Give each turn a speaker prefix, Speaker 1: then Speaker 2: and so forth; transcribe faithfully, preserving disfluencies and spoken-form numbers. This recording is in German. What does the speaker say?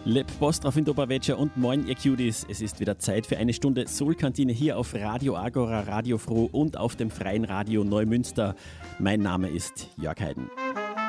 Speaker 1: Lep Postraf in Dobraveccia und moin ihr Cuties. Es ist wieder Zeit für eine Stunde Soul-Kantine hier auf Radio Agora, Radio Froh und auf dem freien Radio Neumünster. Mein Name ist Jörg Heiden.